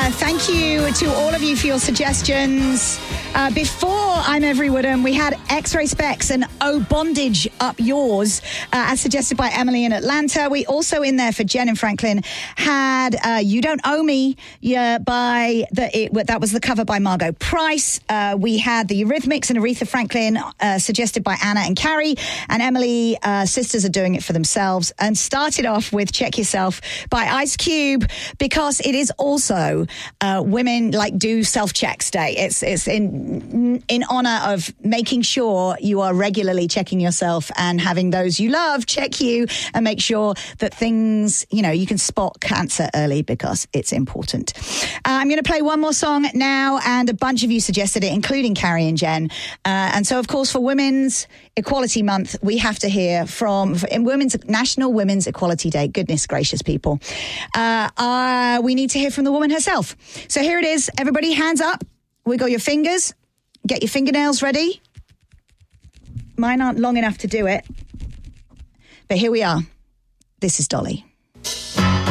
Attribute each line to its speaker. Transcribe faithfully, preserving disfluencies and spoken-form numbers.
Speaker 1: Uh, thank you to all of you for your suggestions. Uh, before I'm Every Woodham, we had X-Ray Specs and Oh Bondage Up Yours, uh, as suggested by Emily in Atlanta. We also in there for Jen and Franklin had uh, You Don't Owe Me yeah, by the it, that was the cover by Margot Price. Uh, we had the Eurythmics and Aretha Franklin uh, suggested by Anna and Carrie, and Emily uh, Sisters Are Doing It For Themselves, and started off with Check Yourself by Ice Cube, because it is also uh, Women Like Do Self-Checks Day. It's it's in in honor of making sure you are regularly checking yourself and having those you love check you and make sure that things, you know, you can spot cancer early, because it's important. Uh, I'm going to play one more song now, and a bunch of you suggested it, including Carrie and Jen. Uh, and so, of course, for Women's Equality Month, we have to hear from in Women's National Women's Equality Day. Goodness gracious, people. Uh, uh, we need to hear from the woman herself. So here it is. Everybody, hands up. Wiggle your fingers. Get your fingernails ready. Mine aren't long enough to do it. But here we are. This is Dolly.